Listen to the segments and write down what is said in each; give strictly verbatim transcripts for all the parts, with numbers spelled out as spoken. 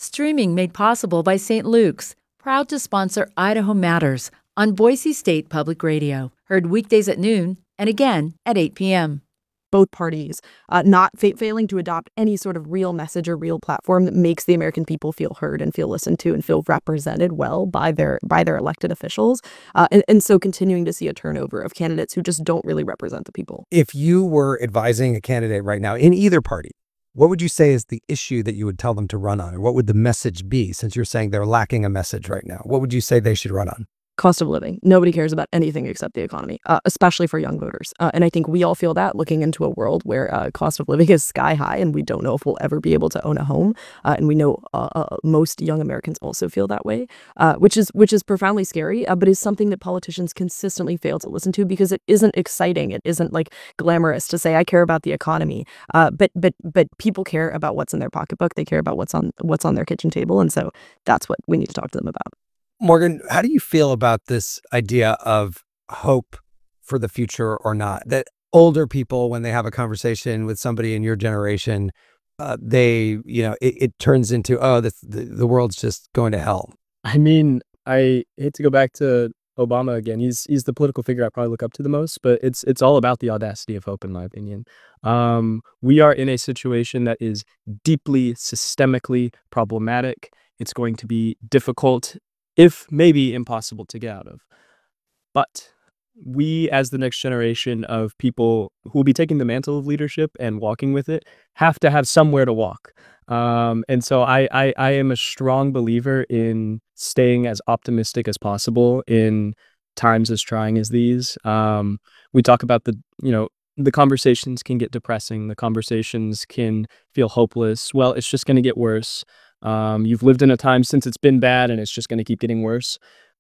Streaming made possible by Saint Luke's, proud to sponsor Idaho Matters on Boise State Public Radio. Heard weekdays at noon and again at eight p.m. Both parties uh, not fa- failing to adopt any sort of real message or real platform that makes the American people feel heard and feel listened to and feel represented well by their by their elected officials. Uh, and, and so continuing to see a turnover of candidates who just don't really represent the people. If you were advising a candidate right now in either party, what would you say is the issue that you would tell them to run on? Or what would the message be, since you're saying they're lacking a message right now? What would you say they should run on? Cost of living. Nobody cares about anything except the economy, uh, especially for young voters. Uh, and I think we all feel that looking into a world where uh, cost of living is sky high and we don't know if we'll ever be able to own a home. Uh, and we know uh, uh, most young Americans also feel that way, uh, which is which is profoundly scary, uh, but is something that politicians consistently fail to listen to because it isn't exciting. It isn't like glamorous to say, I care about the economy. Uh, but but but people care about what's in their pocketbook. They care about what's on what's on their kitchen table. And so that's what we need to talk to them about. Morgan, how do you feel about this idea of hope for the future or not? That older people, when they have a conversation with somebody in your generation, uh, they, you know, it, it turns into, oh, the, the the world's just going to hell. I mean, I hate to go back to Obama again. He's he's the political figure I probably look up to the most, but it's it's all about the audacity of hope, in my opinion. Um, we are in a situation that is deeply systemically problematic. It's going to be difficult, if maybe impossible, to get out of. But we, as the next generation of people who will be taking the mantle of leadership and walking with it, have to have somewhere to walk. Um, and so I, I, I am a strong believer in staying as optimistic as possible in times as trying as these. Um, we talk about the, you know, the conversations can get depressing. The conversations can feel hopeless. Well, it's just going to get worse. Um, you've lived in a time since it's been bad and it's just going to keep getting worse.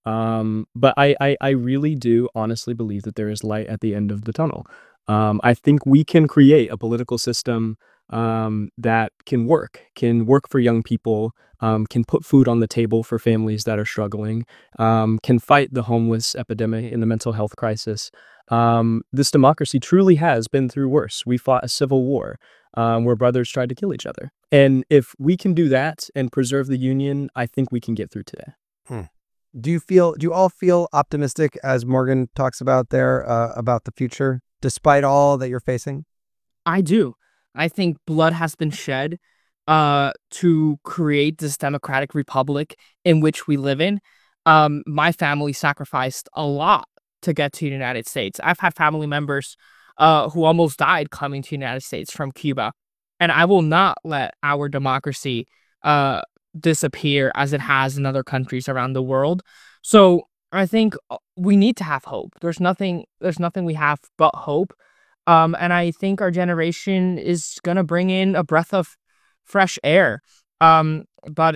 Um, but I, I, I really do honestly believe that there is light at the end of the tunnel. Um, I think we can create a political system um, that can work, can work for young people, um, can put food on the table for families that are struggling, um, can fight the homeless epidemic and the mental health crisis. Um, this democracy truly has been through worse. We fought a civil war um, where brothers tried to kill each other. And if we can do that and preserve the union, I think we can get through today. Hmm. Do you feel, do you all feel optimistic, as Morgan talks about there, uh, about the future, despite all that you're facing? I do. I think blood has been shed uh, to create this democratic republic in which we live in. Um, my family sacrificed a lot to get to the United States. I've had family members uh, who almost died coming to the United States from Cuba. And I will not let our democracy uh, disappear as it has in other countries around the world. So I think we need to have hope. There's nothing, there's nothing we have but hope. Um, and I think our generation is going to bring in a breath of fresh air. Um, but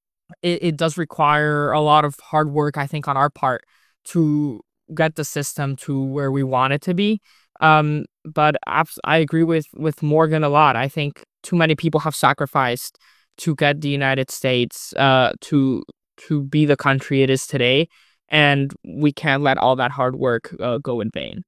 it, it does require a lot of hard work, I think, on our part to get the system to where we want it to be. Um, but abs- I agree with, with Morgan a lot. I think too many people have sacrificed to get the United States uh, to to be the country it is today. And we can't let all that hard work uh, go in vain.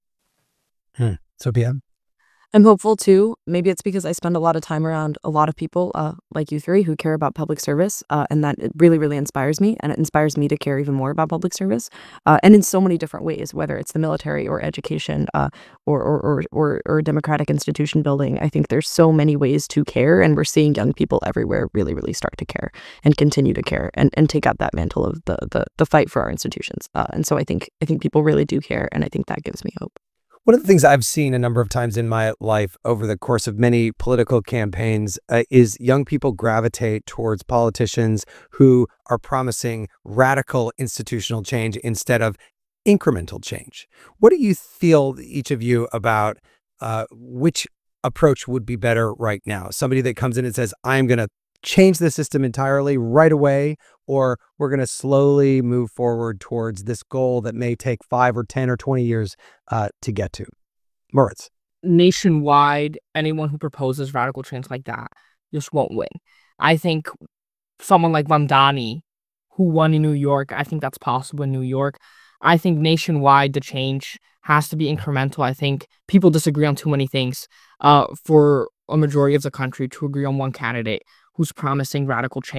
Hmm. Sophia? I'm hopeful too. Maybe it's because I spend a lot of time around a lot of people uh, like you three who care about public service, uh, and that it really, really inspires me, and it inspires me to care even more about public service, uh, and in so many different ways, whether it's the military or education uh, or, or, or, or, or democratic institution building. I think there's so many ways to care, and we're seeing young people everywhere really, really start to care and continue to care and, and take up that mantle of the, the, the fight for our institutions. Uh, and so I think I think people really do care, and I think that gives me hope. One of the things I've seen a number of times in my life over the course of many political campaigns uh, is young people gravitate towards politicians who are promising radical institutional change instead of incremental change. What do you feel, each of you, about uh, which approach would be better right now? Somebody that comes in and says, I'm going to change the system entirely right away, or we're going to slowly move forward towards this goal that may take five or ten or twenty years uh, to get to? Moritz? Nationwide, anyone who proposes radical change like that just won't win. I think someone like Mamdani, who won in New York, I think that's possible in New York. I think nationwide, the change has to be incremental. I think people disagree on too many things uh, for a majority of the country to agree on one candidate who's promising radical change.